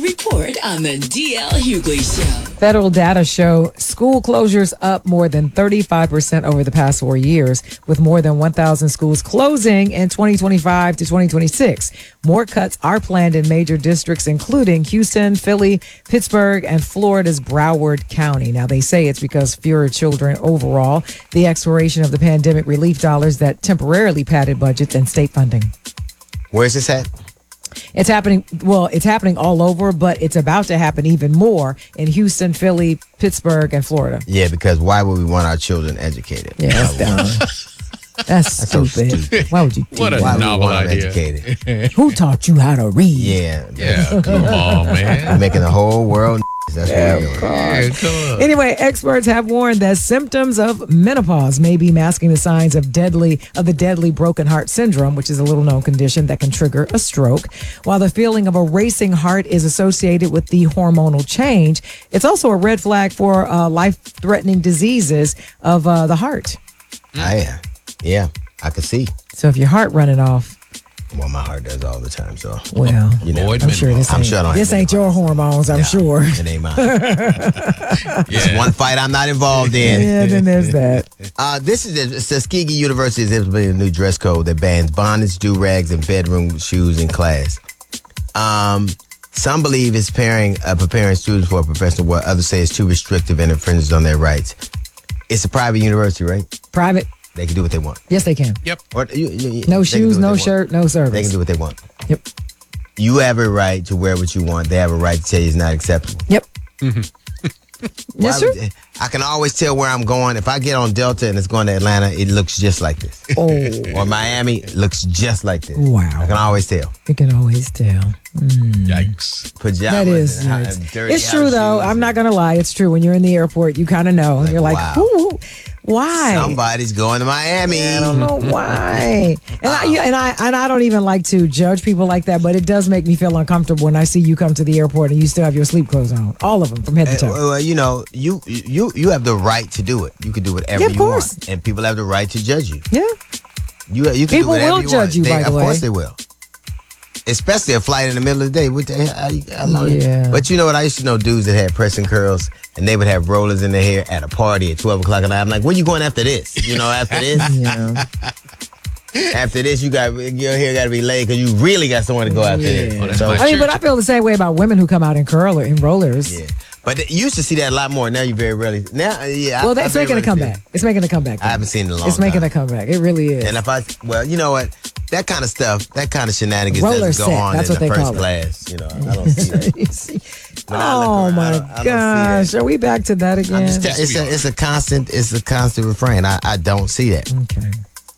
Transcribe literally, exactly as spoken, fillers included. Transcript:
Report on the D L Hughley Show. Federal data show school closures up more than thirty-five percent over the past four years, with more than one thousand schools closing in twenty twenty-five to twenty twenty-six. More cuts are planned in major districts, including Houston, Philly, Pittsburgh, and Florida's Broward County. Now, they say it's because fewer children overall, the expiration of the pandemic relief dollars that temporarily padded budgets, and state funding. Where's this at? It's happening, well, it's happening all over, but it's about to happen even more in Houston, Philly, Pittsburgh, and Florida. Yeah, because why would we want our children educated? Yeah, that's dumb. That's, that's so stupid. stupid. Why would you do What a that? novel idea. Educated? Who taught you how to read? Yeah. Yeah, come on, We're man. making the whole world. That's Yeah, what we're doing. Yeah, come on. Anyway, experts have warned that symptoms of menopause may be masking the signs of deadly of the deadly broken heart syndrome, which is a little known condition that can trigger a stroke. While the feeling of a racing heart is associated with the hormonal change, it's also a red flag for uh, life-threatening diseases of uh, the heart. I am. Yeah, I can see. So if your heart running off, Well, my heart does all the time, so. well, You know, Avoid I'm sure this I'm ain't, sure I don't this have ain't your hormones, I'm Yeah, sure. It ain't mine. It's Yeah. one fight I'm not involved in. Yeah, then there's that. Uh, this is the Tuskegee University is implementing a new dress code that bans bonnets, do-rags, and bedroom shoes in class. Um, some believe it's preparing, uh, preparing students for a professional world. Others say it's too restrictive and infringes on their rights. It's a private university, right? Private, They can do what they want. yes, they can. Yep. Or, you, you, you- No they can do shoes, what no they want. shirt, no They can service. do what they want. Yep. You have a right to wear what you want. They have a right to tell you it's not acceptable. Yep. Why Yes, sir. would they- I can always tell where I'm going. If I get on Delta and it's going to Atlanta, it looks just like this. Oh, Or Miami, it looks just like this. Wow. I can always tell. you can always tell. Yikes. Pajamas. That is, and hot- nice. and dirty It's true house though. shoes I'm not gonna lie. It's true. When you're in the airport, you kind of know. Like, You're like, wow. who? Why? Somebody's going to Miami. I don't know why. And I yeah, and I and I don't even like to judge people like that, but it does make me feel uncomfortable when I see you come to the airport and you still have your sleep clothes on, all of them from head to Uh, toe. well, you know, you you you have the right to do it. You can do whatever Yeah, of you course. want, and people have the right to judge you. Yeah. You you can People do whatever will you judge want. you, They- by the of way. course they will. Especially a flight in the middle of the day. What the hell? I, I love it. Yeah. But you know what? I used to know dudes that had pressing curls, and they would have rollers in their hair at a party at twelve o'clock at night. I'm like, where you going after this? You know, after this, Yeah. after this, you got your hair got to be laid because you really got somewhere to go after Yeah. this. Oh, that's So- my I mean, but church. I feel the same way about women who come out in curler in rollers. yeah. But you used to see that a lot more. Now you very rarely. Now, yeah. I- Well, I that's very making a rarely see comeback. it. It's making a comeback. I haven't seen it in a long It's making time. a comeback. It really is. And if I, well, you know what? That kind of stuff, that kind of shenanigans Roller doesn't go set, on that's in what the they first call it. class. You know, I don't see that. You see? When I look Oh around, my I don't- I don't see gosh! that. Are we back to that again? I'm just tell- it's a it's a constant it's a constant refrain. I, I don't see that. Okay.